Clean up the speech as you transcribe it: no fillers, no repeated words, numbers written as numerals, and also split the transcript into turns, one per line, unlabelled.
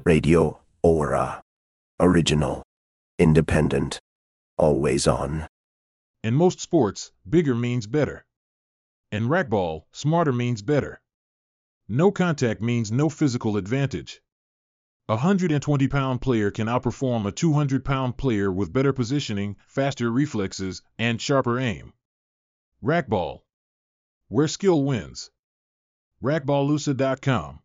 Radio Aura. Original. Independent. Always on.
In most sports, bigger means better. In racquetball, smarter means better. No contact means no physical advantage. A 120-pound player can outperform a 200-pound player with better positioning, faster reflexes, and sharper aim. Racquetball. Where skill wins. Racquetballusa.com